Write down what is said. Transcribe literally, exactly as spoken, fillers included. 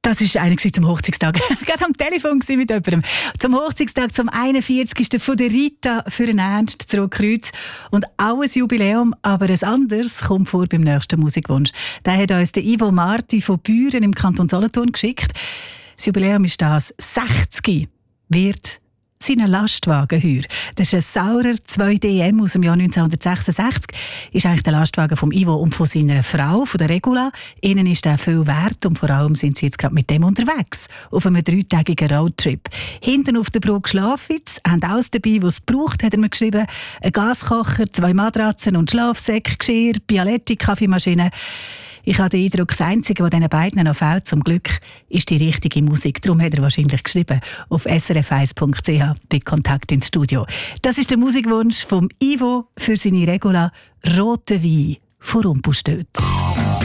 Das war einer zum Hochzeitstag. Gerade am Telefon mit jemandem. Zum Hochzeitstag, zum einundvierzigsten von der Rita für den Ernst zurückkreuz. Und auch ein Jubiläum, aber ein anderes kommt vor beim nächsten Musikwunsch. Der hat uns der Ivo Marti von Büren im Kanton Solothurn geschickt. Das Jubiläum ist das sechzig. Wird seinen Lastwagen heuer. Das ist ein Saurer zwei D M aus dem Jahr neunzehnhundertsechsundsechzig. Ist eigentlich der Lastwagen vom Ivo und von seiner Frau, von der Regula. Ihnen ist der viel wert und vor allem sind sie jetzt gerade mit dem unterwegs. Auf einem dreitägigen Roadtrip. Hinten auf der Brücke Schlafwitz, haben alles dabei, was es braucht, hat er mir geschrieben. Ein Gaskocher, zwei Matratzen und Schlafsäcke, Geschirr, Bialetti, Kaffeemaschine. Ich habe den Eindruck, das Einzige, was diesen beiden noch fehlt, zum Glück, ist die richtige Musik. Darum hat er wahrscheinlich geschrieben auf s r f eins punkt c h bei Kontakt ins Studio. Das ist der Musikwunsch vom Ivo für seine Regula «Rote Wein» von Rumpelstilz.